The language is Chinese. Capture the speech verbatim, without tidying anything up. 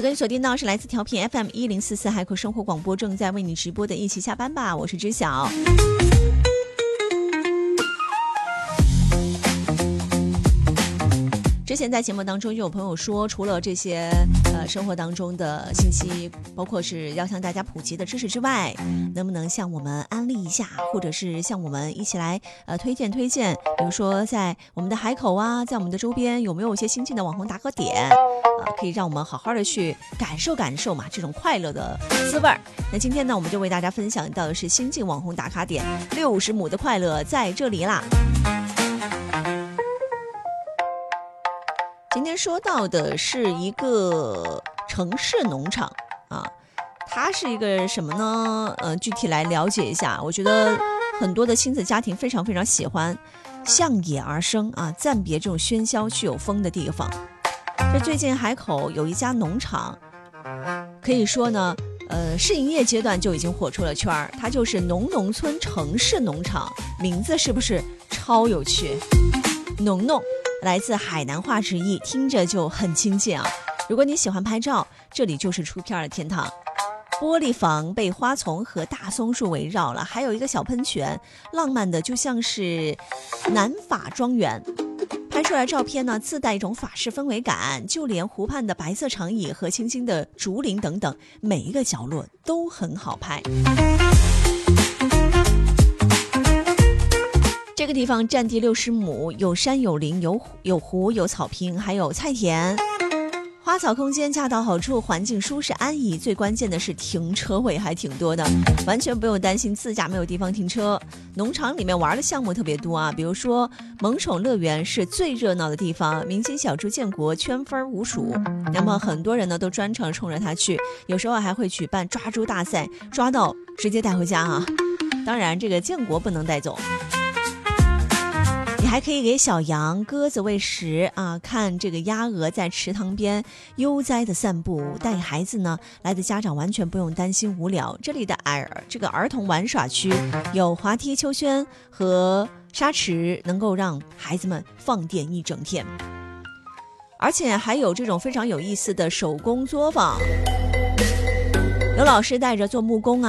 跟锁定到是来自调频 F M 一零四四海口生活广播，正在为你直播的一起下班吧，我是知晓。之前在节目当中就有朋友说，除了这些呃生活当中的信息，包括是要向大家普及的知识之外，能不能向我们安利一下，或者是向我们一起来呃推荐推荐，比如说在我们的海口啊，在我们的周边有没有一些新进的网红打卡点，呃，可以让我们好好的去感受感受嘛这种快乐的滋味儿。那今天呢，我们就为大家分享到的是新晋网红打卡点，六十亩的快乐在这里啦。今天说到的是一个城市农场啊，它是一个什么呢？呃，具体来了解一下。我觉得很多的亲子家庭非常非常喜欢向野而生啊，暂别这种喧嚣去有风的地方。这最近海口有一家农场，可以说呢，呃，试营业阶段就已经火出了圈儿。它就是农农村城市农场，名字是不是超有趣？农农。来自海南话直译，听着就很亲切啊。如果你喜欢拍照，这里就是出片的天堂。玻璃房被花丛和大松树围绕了，还有一个小喷泉，浪漫的就像是南法庄园。拍出来照片呢，自带一种法式氛围感，就连湖畔的白色长椅和青青的竹林等等，每一个角落都很好拍。这个地方占地六十亩，有山有林有有湖有草坪，还有菜田，花草空间恰到好处，环境舒适安逸，最关键的是停车位还挺多的，完全不用担心自驾没有地方停车。农场里面玩的项目特别多啊，比如说萌宠乐园是最热闹的地方，明星小猪建国圈分无数，那么很多人呢都专程冲着他去，有时候还会举办抓猪大赛，抓到直接带回家啊。当然这个建国不能带走。你还可以给小羊鸽子喂食啊，看这个鸭鹅在池塘边悠哉的散步，带孩子呢来的家长完全不用担心无聊。这里的儿这个儿童玩耍区有滑梯、秋轩和沙池，能够让孩子们放电一整天，而且还有这种非常有意思的手工作坊，有老师带着做木工啊